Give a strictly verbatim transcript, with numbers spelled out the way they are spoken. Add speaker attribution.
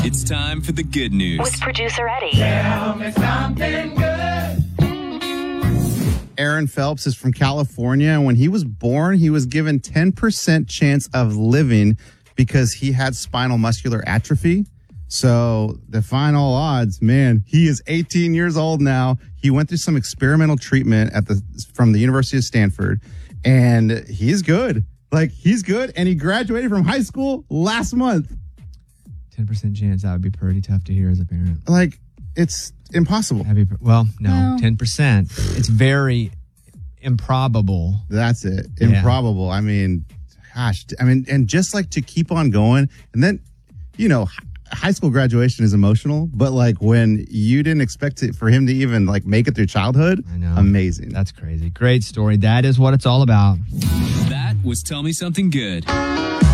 Speaker 1: It's time for the good news.
Speaker 2: With producer Eddie.
Speaker 3: Tell me something good.
Speaker 4: Aaron Phelps is from California, and when he was born, he was given ten percent chance of living because he had spinal muscular atrophy. So define all odds, man. He is eighteen years old now. He went through some experimental treatment at the from the University of Stanford, and he's good. Like, he's good, and he graduated from high school last month.
Speaker 5: ten percent chance, that would be pretty tough to hear as a parent.
Speaker 4: Like, it's impossible.
Speaker 5: That'd be, well, no,
Speaker 4: Well.
Speaker 5: ten percent. It's very improbable.
Speaker 4: That's it.
Speaker 5: Yeah.
Speaker 4: Improbable. I mean, gosh. I mean, and just like to keep on going. And then, you know, h- high school graduation is emotional, but like when you didn't expect it for him to even like make it through childhood,
Speaker 5: I know.
Speaker 4: amazing.
Speaker 5: That's crazy. Great story. That is what it's all about.
Speaker 1: That was Tell Me Something Good.